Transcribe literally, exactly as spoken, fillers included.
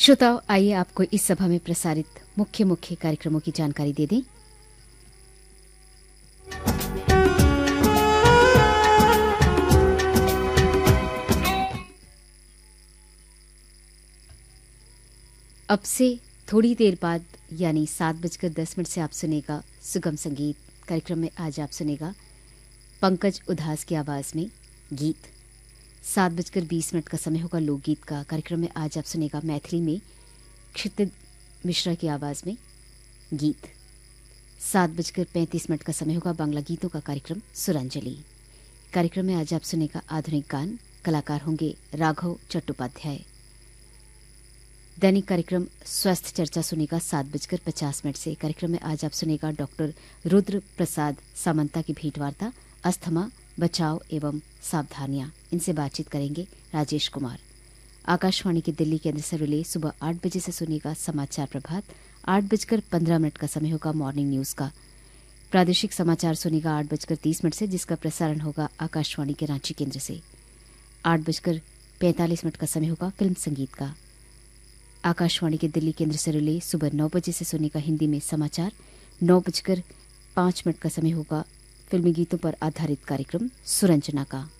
श्रोताओं, आइए आपको इस सभा में प्रसारित मुख्य मुख्य कार्यक्रमों की जानकारी दे दें। अब से थोड़ी देर बाद यानी सात बजकर दस मिनट से आप सुनेगा सुगम संगीत। कार्यक्रम में आज आप सुनेगा पंकज उधास की आवाज में गीत। सात बजकर बीस मिनट का समय होगा लोकगीत का। कार्यक्रम में आज आप सुनेगा मैथिली में क्षितिज मिश्रा की आवाज में गीत। सात बजकर पैंतीस मिनट का समय होगा बांग्ला गीतों का कार्यक्रम सुरांजलि। कार्यक्रम में आज आप सुनेगा आधुनिक गान। कलाकार होंगे राघव चट्टोपाध्याय। दैनिक कार्यक्रम स्वस्थ चर्चा सुनेगा सात बजकर पचास मिनट से। कार्यक्रम में आज आप सुनेगा डॉक्टर रुद्र प्रसाद सामंता की भेंटवार्ता अस्थमा बचाव एवं सावधानियां। इनसे बातचीत करेंगे राजेश कुमार। आकाशवाणी के दिल्ली केंद्र से रिले सुबह आठ बजे से सुनेगा समाचार प्रभात। आठ बजकर पंद्रह मिनट का समय होगा मॉर्निंग न्यूज का। प्रादेशिक समाचार सुनेगा आठ बजकर तीस मिनट से, जिसका प्रसारण होगा आकाशवाणी के रांची केंद्र से। आठ बजकर पैंतालीस मिनट का समय होगा फिल्म संगीत का। आकाशवाणी के दिल्ली केंद्र से रिले सुबह नौ बजे से सुनेगा हिंदी में समाचार। नौ बजकर पांच मिनट का समय होगा फिल्मी गीतों पर आधारित कार्यक्रम सुरंजना का।